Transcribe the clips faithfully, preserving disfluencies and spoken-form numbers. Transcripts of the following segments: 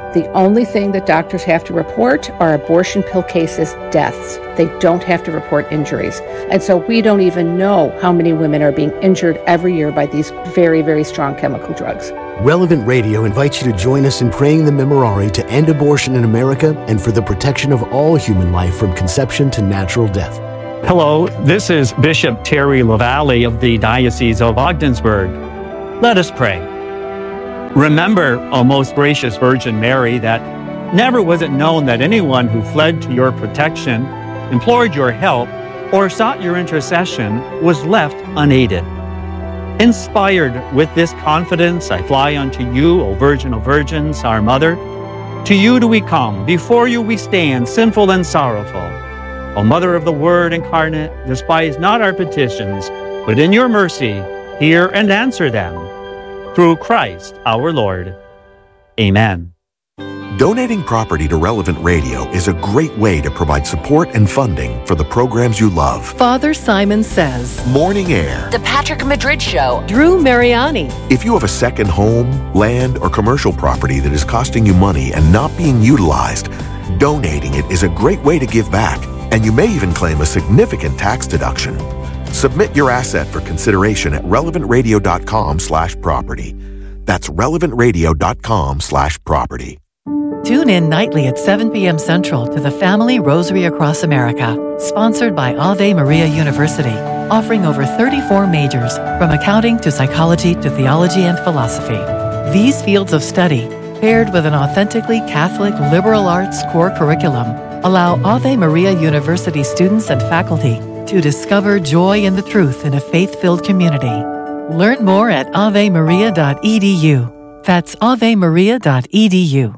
The only thing that doctors have to report are abortion pill cases, deaths. They don't have to report injuries. And so we don't even know how many women are being injured every year by these very, very strong chemical drugs. Relevant Radio invites you to join us in praying the Memorare to end abortion in America and for the protection of all human life from conception to natural death. Hello, this is Bishop Terry LaValle of the Diocese of Ogdensburg. Let us pray. Remember, O most gracious Virgin Mary, that never was it known that anyone who fled to your protection, implored your help, or sought your intercession was left unaided. Inspired with this confidence, I fly unto you, O Virgin of Virgins, our Mother. To you do we come, before you we stand, sinful and sorrowful. O Mother of the Word incarnate, despise not our petitions, but in your mercy hear and answer them. Through Christ our Lord. Amen. Donating property to Relevant Radio is a great way to provide support and funding for the programs you love. Father Simon Says, Morning Air, The Patrick Madrid Show, Drew Mariani. If you have a second home, land, or commercial property that is costing you money and not being utilized, donating it is a great way to give back, and you may even claim a significant tax deduction. Submit your asset for consideration at relevantradio.com slash property. That's relevantradio.com slash property. Tune in nightly at seven p.m. Central to the Family Rosary Across America, sponsored by Ave Maria University, offering over thirty-four majors, from accounting to psychology to theology and philosophy. These fields of study, paired with an authentically Catholic liberal arts core curriculum, allow Ave Maria University students and faculty to discover joy in the truth in a faith-filled community. Learn more at ave maria dot e d u. That's ave maria dot e d u.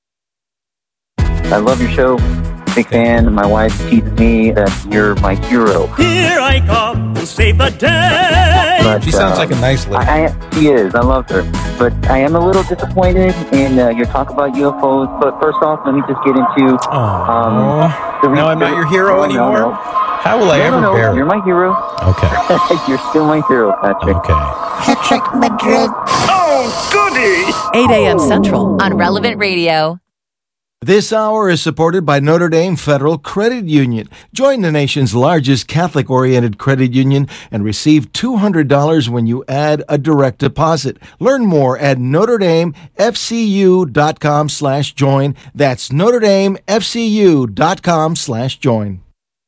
I love your show. Big fan. My wife teases me that you're my hero. Here I come to save the day. But, she sounds uh, like a nice lady. I, I, she is. I love her. But I am a little disappointed in uh, your talk about U F Os. But first off, let me just get into... Um, the now I'm not your hero no, anymore? No, no. How will I no, ever no, no. bear it? You're my hero. Okay. You're still my hero, Patrick. Okay. Patrick Madrid. Oh, goody! eight a.m. Central on Relevant Radio. This hour is supported by Notre Dame Federal Credit Union. Join the nation's largest Catholic-oriented credit union and receive two hundred dollars when you add a direct deposit. Learn more at notre dame f c u dot com slash join. That's notre dame f c u dot com slash join.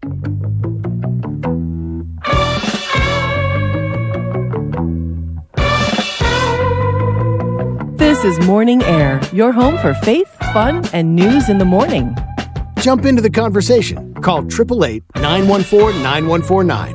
This is Morning Air, your home for faith, fun, and news in the morning. Jump into the conversation. Call eight eight eight, nine one four, nine one four nine.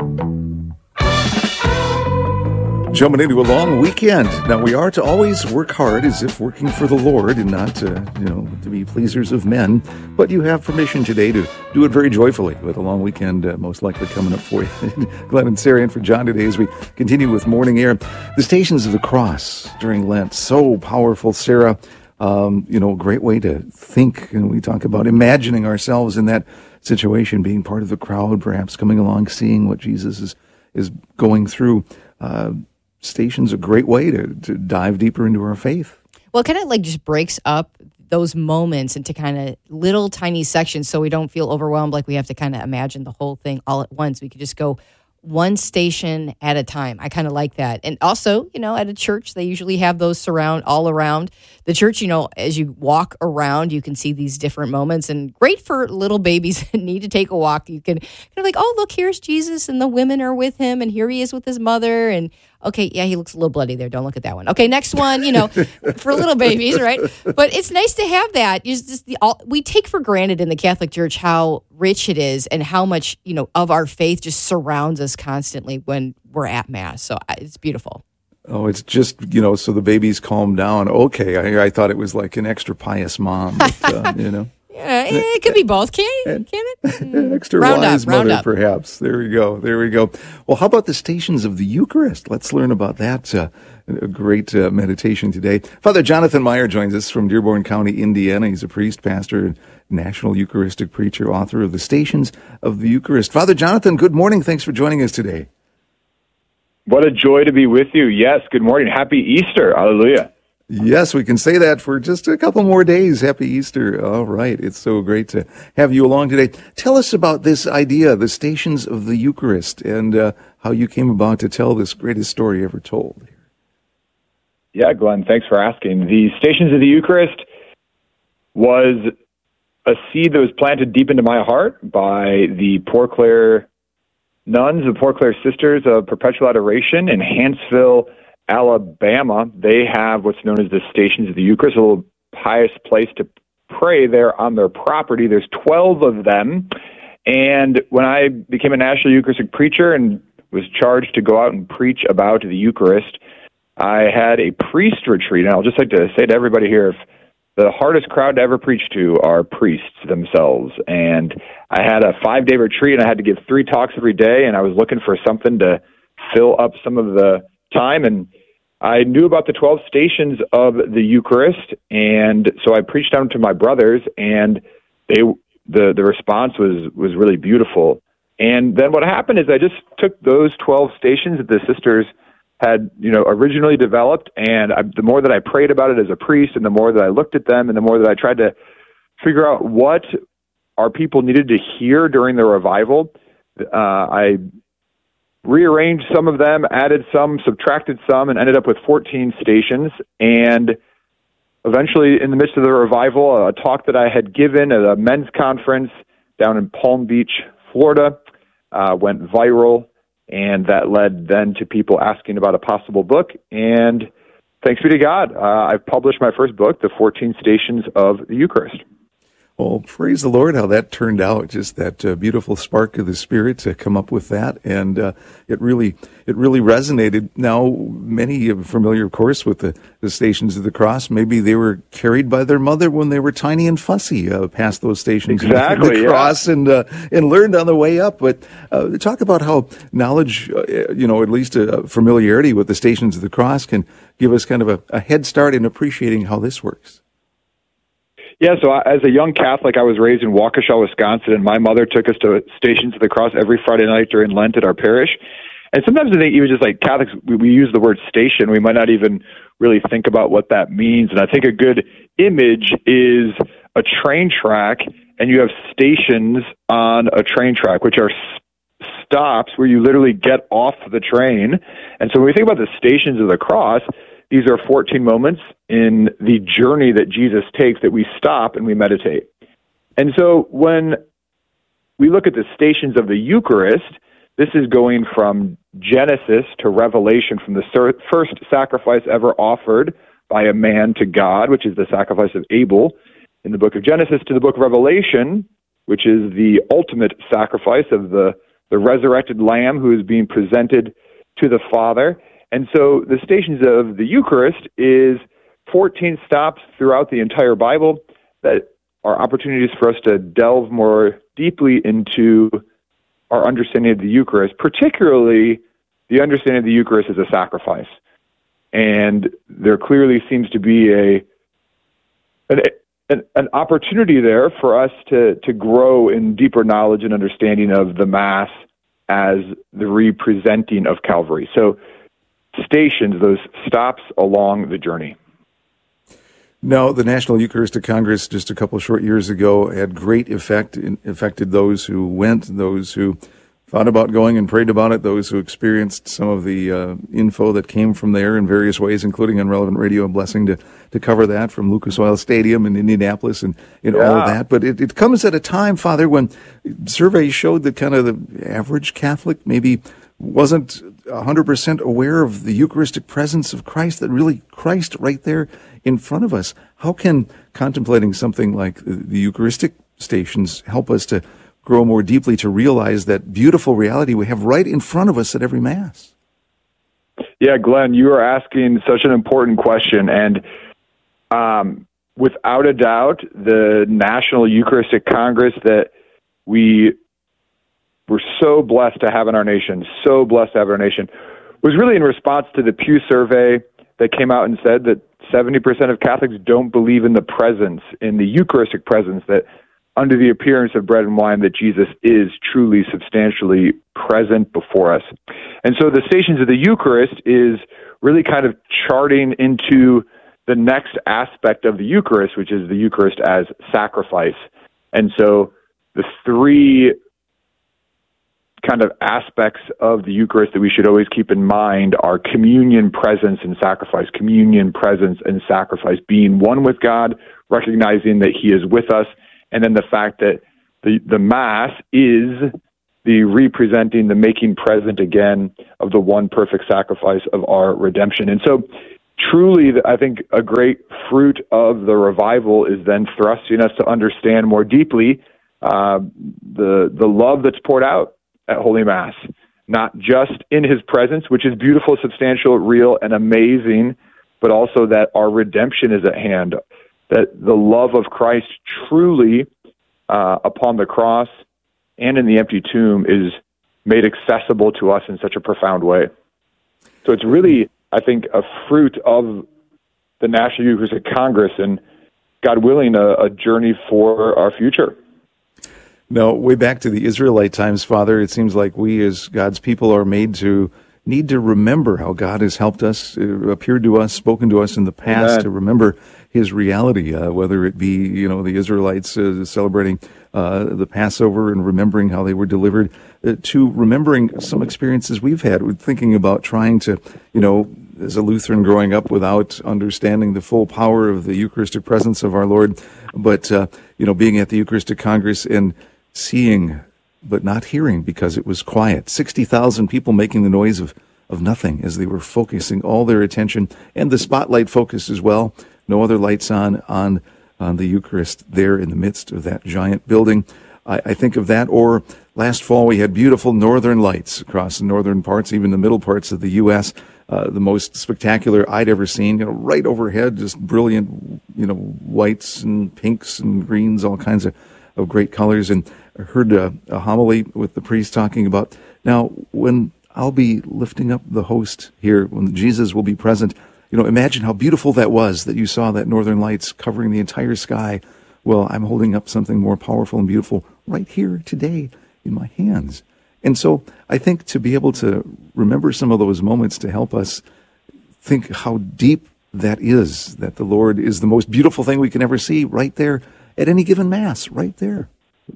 Jumping into a long weekend. Now, we are to always work hard as if working for the Lord and not to, you know, to be pleasers of men. But you have permission today to do it very joyfully with a long weekend uh, most likely coming up for you. Glenn and Sarah in for John today as we continue with Morning Air. The Stations of the Cross during Lent. So powerful, Sarah. Um, you know, a great way to think. And we talk about imagining ourselves in that situation, being part of the crowd, perhaps coming along, seeing what Jesus is, is going through. Uh, Station's a great way to, to dive deeper into our faith. Well, it kind of like just breaks up those moments into kind of little tiny sections so we don't feel overwhelmed like we have to kind of imagine the whole thing all at once. We could just go one station at a time. I kind of like that. And also, you know, at a church, they usually have those surround all around the church. You know, as you walk around, you can see these different moments, and great for little babies that need to take a walk. You can kind of like, oh, look, here's Jesus and the women are with him, and here he is with his mother. And okay, yeah, he looks a little bloody there. Don't look at that one. Okay, next one, you know, for little babies, right? But it's nice to have that. It's just the, all, we take for granted in the Catholic Church how rich it is and how much, you know, of our faith just surrounds us constantly when we're at Mass. So it's beautiful. Oh, it's just, you know, so the babies calm down. Okay, I, I thought it was like an extra pious mom, but, uh, you know. Yeah, it could be both, can it? Can it? Extra round wise up, round mother, up. perhaps. There we go. There we go. Well, how about the Stations of the Eucharist? Let's learn about that. Uh, a great uh, meditation today. Father Jonathan Meyer joins us from Dearborn County, Indiana. He's a priest, pastor, national Eucharistic preacher, author of the Stations of the Eucharist. Father Jonathan, good morning. Thanks for joining us today. What a joy to be with you. Yes, good morning. Happy Easter. Hallelujah. Yes, we can say that for just a couple more days. Happy Easter. All right. It's so great to have you along today. Tell us about this idea, the Stations of the Eucharist, and uh, how you came about to tell this greatest story ever told. Yeah, Glenn, thanks for asking. The Stations of the Eucharist was a seed that was planted deep into my heart by the Poor Clare nuns, the Poor Clare Sisters of Perpetual Adoration in Hanceville, Alabama. They have what's known as the Stations of the Eucharist, a little pious place to pray there on their property. There's twelve of them. And when I became a National Eucharistic preacher and was charged to go out and preach about the Eucharist, I had a priest retreat. And I'll just like to say to everybody here, if the hardest crowd to ever preach to are priests themselves. And I had a five-day retreat, and I had to give three talks every day, and I was looking for something to fill up some of the time. And I knew about the twelve stations of the Eucharist, and so I preached them to my brothers, and they the the response was was really beautiful. And then what happened is I just took those twelve stations that the sisters had, you know, originally developed, and I, the more that I prayed about it as a priest, and the more that I looked at them, and the more that I tried to figure out what our people needed to hear during the revival, uh, I rearranged some of them, added some, subtracted some, and ended up with fourteen stations. And eventually, in the midst of the revival, a talk that I had given at a men's conference down in Palm Beach, Florida, uh, went viral, and that led then to people asking about a possible book. And thanks be to God, uh, I've published my first book, The fourteen Stations of the Eucharist. Well, praise the Lord how that turned out, just that uh, beautiful spark of the Spirit to come up with that. And uh, it really it really resonated. Now, many are familiar, of course, with the, the Stations of the Cross. Maybe they were carried by their mother when they were tiny and fussy uh, past those stations exactly, of the yeah. cross and, uh, and learned on the way up. But uh, talk about how knowledge, uh, you know, at least a familiarity with the Stations of the Cross can give us kind of a, a head start in appreciating how this works. Yeah, so I, as a young Catholic, I was raised in Waukesha, Wisconsin, and my mother took us to Stations of the Cross every Friday night during Lent at our parish. And sometimes I think even just like Catholics, we, we use the word station. We might not even really think about what that means. And I think a good image is a train track, and you have stations on a train track, which are stops where you literally get off the train. And so when we think about the Stations of the Cross, these are fourteen moments in the journey that Jesus takes that we stop and we meditate. And so when we look at the stations of the Eucharist, this is going from Genesis to Revelation, from the first sacrifice ever offered by a man to God, which is the sacrifice of Abel in the book of Genesis, to the book of Revelation, which is the ultimate sacrifice of the, the resurrected Lamb who is being presented to the Father. And so the Stations of the Eucharist is fourteen stops throughout the entire Bible that are opportunities for us to delve more deeply into our understanding of the Eucharist, particularly the understanding of the Eucharist as a sacrifice. And there clearly seems to be a an, an, an opportunity there for us to, to grow in deeper knowledge and understanding of the Mass as the representing of Calvary. So stations, those stops along the journey. No, the National Eucharistic Congress just a couple of short years ago had great effect, affected those who went, those who thought about going and prayed about it, those who experienced some of the uh, info that came from there in various ways, including on Relevant Radio. A blessing to, to cover that from Lucas Oil Stadium in Indianapolis and, and yeah. all of that. But it, it comes at a time, Father, when surveys showed that kind of the average Catholic maybe wasn't one hundred percent aware of the Eucharistic presence of Christ, that really Christ right there in front of us. How can contemplating something like the Eucharistic stations help us to grow more deeply to realize that beautiful reality we have right in front of us at every Mass? Yeah, Glenn, you are asking such an important question. And um, without a doubt, the National Eucharistic Congress that we we're so blessed to have in our nation, so blessed to have in our nation, was really in response to the Pew survey that came out and said that seventy percent of Catholics don't believe in the presence, in the Eucharistic presence, that under the appearance of bread and wine, that Jesus is truly substantially present before us. And so the Stations of the Eucharist is really kind of charting into the next aspect of the Eucharist, which is the Eucharist as sacrifice. And so the three kind of aspects of the Eucharist that we should always keep in mind are communion, presence, and sacrifice. Communion, presence, and sacrifice. Being one with God, recognizing that He is with us, and then the fact that the, the Mass is the representing, the making present again of the one perfect sacrifice of our redemption. And so truly, I think a great fruit of the revival is then thrusting us to understand more deeply uh, the the love that's poured out at Holy Mass, not just in His presence, which is beautiful, substantial, real, and amazing, but also that our redemption is at hand, that the love of Christ truly uh, upon the cross and in the empty tomb is made accessible to us in such a profound way. So it's really, I think, a fruit of the National Eucharistic Congress and, God willing, a, a journey for our future. Now, way back to the Israelite times, Father, it seems like we as God's people are made to need to remember how God has helped us, uh, appeared to us, spoken to us in the past, Amen. To remember His reality, uh, whether it be, you know, the Israelites uh, celebrating uh, the Passover and remembering how they were delivered, uh, to remembering some experiences we've had with thinking about trying to, you know, as a Lutheran growing up without understanding the full power of the Eucharistic presence of our Lord, but, uh, you know, being at the Eucharistic Congress and seeing but not hearing because it was quiet. sixty thousand people making the noise of, of nothing as they were focusing all their attention, and the spotlight focus as well. No other lights on on, on the Eucharist there in the midst of that giant building. I, I think of that. Or last fall we had beautiful northern lights across the northern parts, even the middle parts of the U S Uh, the most spectacular I'd ever seen, you know, right overhead, just brilliant, you know, whites and pinks and greens, all kinds of, of great colors. And I heard a, a homily with the priest talking about, now, when I'll be lifting up the host here, when Jesus will be present, you know, imagine how beautiful that was, that you saw that northern lights covering the entire sky. Well, I'm holding up something more powerful and beautiful right here today in my hands. And so I think to be able to remember some of those moments to help us think how deep that is, that the Lord is the most beautiful thing we can ever see right there at any given Mass, right there.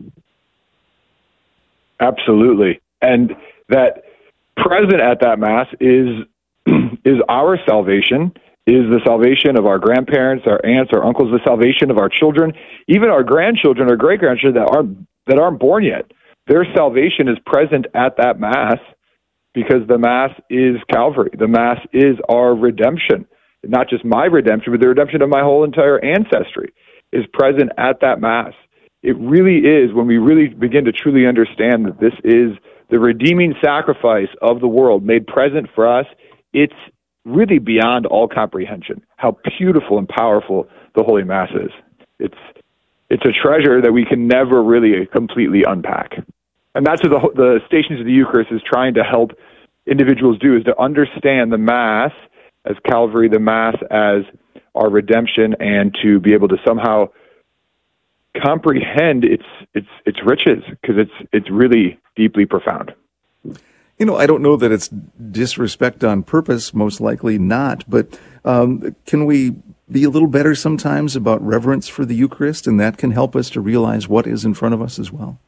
Absolutely. And that present at that Mass is is our salvation, is the salvation of our grandparents, our aunts, our uncles, the salvation of our children, even our grandchildren or great-grandchildren that aren't, that aren't born yet. Their salvation is present at that Mass because the Mass is Calvary. The Mass is our redemption. Not just my redemption, but the redemption of my whole entire ancestry is present at that Mass. It really is, when we really begin to truly understand that this is the redeeming sacrifice of the world made present for us, it's really beyond all comprehension how beautiful and powerful the Holy Mass is. It's It's a treasure that we can never really completely unpack. And that's what the, the Stations of the Eucharist is trying to help individuals do, is to understand the Mass as Calvary, the Mass as our redemption, and to be able to somehow comprehend its its its riches, because it's it's really deeply profound. You know, I don't know that it's disrespect on purpose, most likely not, but um, can we be a little better sometimes about reverence for the Eucharist, and that can help us to realize what is in front of us as well?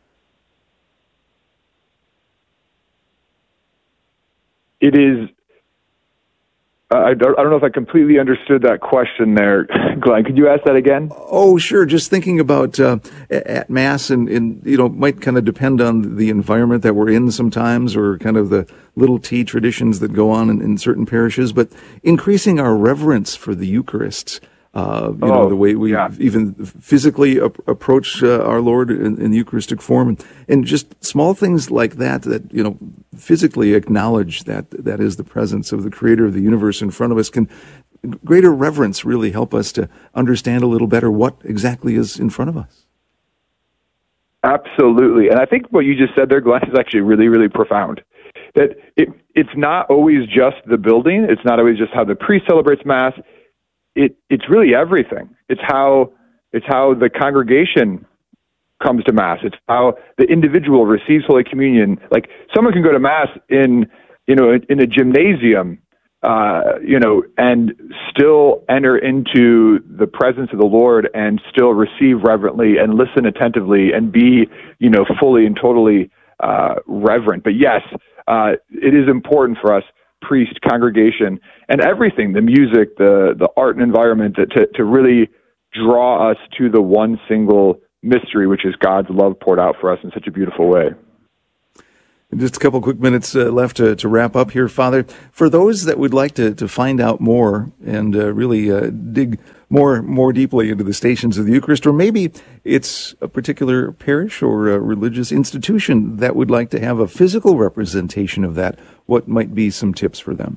It is, uh, I, don't, I don't know if I completely understood that question there, Glenn. Could you ask that again? Oh, sure. Just thinking about uh, at Mass, and, and, you know, might kind of depend on the environment that we're in sometimes, or kind of the little T traditions that go on in, in certain parishes, but increasing our reverence for the Eucharist, uh, you oh, know, the way we yeah. even physically ap- approach uh, our Lord in, in the Eucharistic form, and, and just small things like that, that, you know, physically acknowledge that that is the presence of the Creator of the universe in front of us, can greater reverence really help us to understand a little better what exactly is in front of us. Absolutely. And I think what you just said there, Glenn, is actually really, really profound. That it, it's not always just the building. It's not always just how the priest celebrates Mass. It, it's really everything. It's how, it's how the congregation comes to Mass. It's how the individual receives Holy Communion. Like, someone can go to Mass in, you know, in a gymnasium uh, you know, and still enter into the presence of the Lord and still receive reverently and listen attentively and be, you know, fully and totally uh, reverent. But yes, uh, it is important for us, priest, congregation, and everything, the music, the, the art and environment, to, to really draw us to the one single mystery, which is God's love poured out for us in such a beautiful way. Just a couple quick minutes uh, left to, to wrap up here, Father. For those that would like to, to find out more and uh, really uh, dig more more deeply into the Stations of the Eucharist, or maybe it's a particular parish or a religious institution that would like to have a physical representation of that, what might be some tips for them?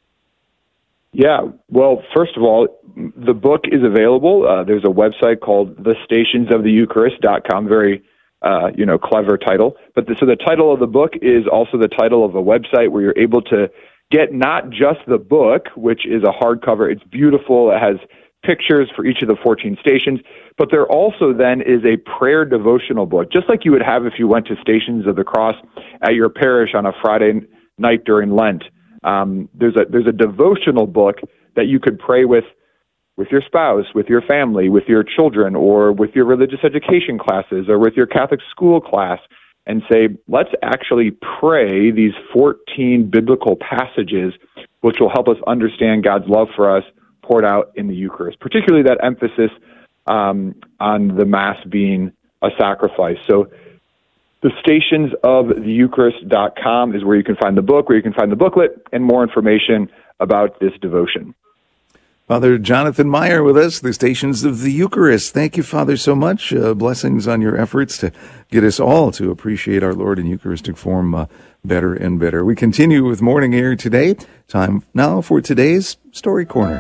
Yeah, well, first of all, the book is available. Uh, there's a website called the stations of the eucharist dot com, very Uh, you know, clever title. But the, so the title of the book is also the title of a website where you're able to get not just the book, which is a hardcover. It's beautiful. It has pictures for each of the fourteen stations. But there also then is a prayer devotional book, just like you would have if you went to Stations of the Cross at your parish on a Friday night during Lent. Um, there's a there's a devotional book that you could pray with with your spouse, with your family, with your children, or with your religious education classes, or with your Catholic school class, and say, let's actually pray these fourteen biblical passages, which will help us understand God's love for us poured out in the Eucharist, particularly that emphasis um, on the Mass being a sacrifice. So the stations of the eucharist dot com is where you can find the book, where you can find the booklet, and more information about this devotion. Father Jonathan Meyer with us, the Stations of the Eucharist. Thank you, Father, so much. Uh, blessings on your efforts to get us all to appreciate our Lord in Eucharistic form uh, better and better. We continue with Morning Air today. Time now for today's Story Corner.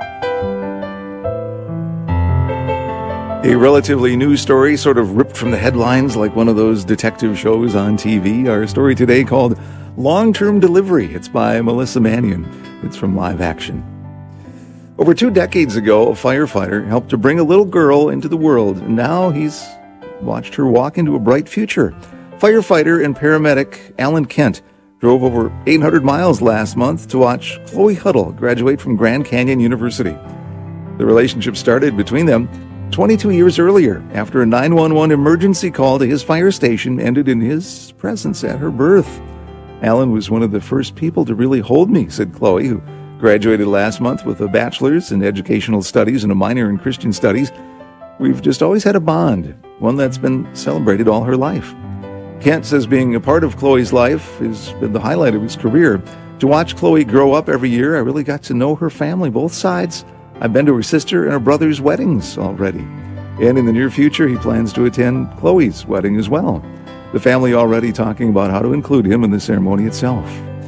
A relatively new story, sort of ripped from the headlines like one of those detective shows on T V. Our story today called Long-Term Delivery. It's by Melissa Mannion. It's from Live Action. Over two decades ago, a firefighter helped to bring a little girl into the world, and now he's watched her walk into a bright future. Firefighter and paramedic Alan Kent drove over eight hundred miles last month to watch Chloe Huddle graduate from Grand Canyon University. The relationship started between them twenty-two years earlier, after a nine one one emergency call to his fire station ended in his presence at her birth. Alan was one of the first people to really hold me, said Chloe, who graduated last month with a bachelor's in educational studies and a minor in Christian studies. We've just always had a bond, one that's been celebrated all her life. Kent says being a part of Chloe's life has been the highlight of his career. To watch Chloe grow up every year, I really got to know her family, both sides. I've been to her sister and her brother's weddings already. And in the near future, he plans to attend Chloe's wedding as well. The family already talking about how to include him in the ceremony itself.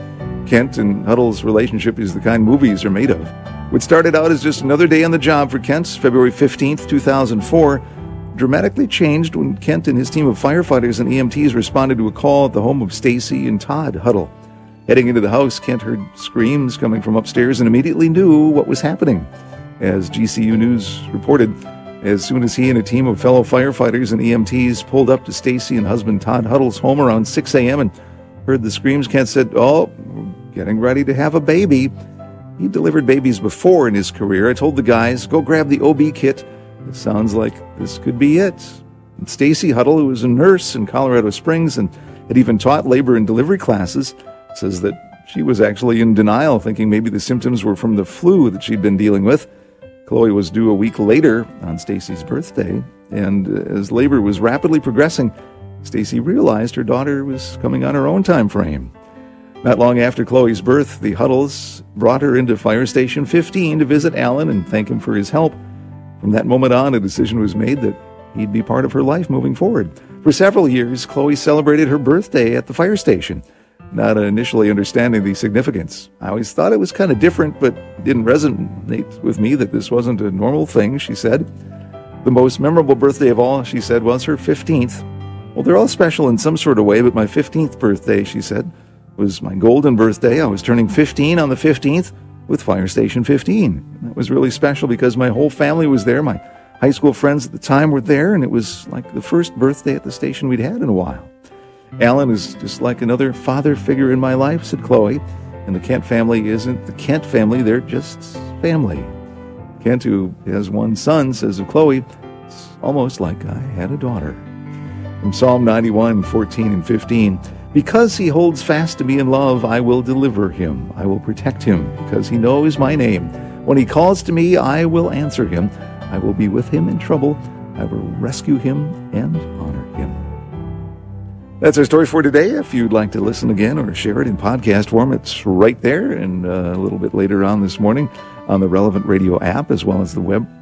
Kent and Huddle's relationship is the kind movies are made of. What started out as just another day on the job for Kent, February fifteenth, two thousand four, dramatically changed when Kent and his team of firefighters and E M Ts responded to a call at the home of Stacy and Todd Huddle. Heading into the house, Kent heard screams coming from upstairs and immediately knew what was happening. As G C U News reported, as soon as he and a team of fellow firefighters and E M Ts pulled up to Stacy and husband Todd Huddle's home around six a.m. and heard the screams, Kent said, "Oh, getting ready to have a baby." He delivered babies before in his career. I told the guys, go grab the O B kit. It sounds like this could be it. And Stacy Huddle, who was a nurse in Colorado Springs and had even taught labor and delivery classes, says that she was actually in denial, thinking maybe the symptoms were from the flu that she'd been dealing with. Chloe was due a week later on Stacy's birthday, and as labor was rapidly progressing, Stacy realized her daughter was coming on her own time frame. Not long after Chloe's birth, the Huddles brought her into Fire Station fifteen to visit Alan and thank him for his help. From that moment on, a decision was made that he'd be part of her life moving forward. For several years, Chloe celebrated her birthday at the fire station, not initially understanding the significance. I always thought it was kind of different, but it didn't resonate with me that this wasn't a normal thing, she said. The most memorable birthday of all, she said, was her fifteenth. Well, they're all special in some sort of way, but my fifteenth birthday, she said, was my golden birthday. I was turning fifteen on the fifteenth with Fire Station fifteen. That was really special because my whole family was there. My high school friends at the time were there, and it was like the first birthday at the station we'd had in a while. Alan is just like another father figure in my life, said Chloe. And the Kent family isn't the Kent family, they're just family. Kent, who has one son, says of Chloe, it's almost like I had a daughter. From Psalm ninety-one, fourteen and fifteen, because he holds fast to me in love, I will deliver him. I will protect him, because he knows my name. When he calls to me, I will answer him. I will be with him in trouble. I will rescue him and honor him. That's our story for today. If you'd like to listen again or share it in podcast form, it's right there, and uh, a little bit later on this morning on the Relevant Radio app, as well as the web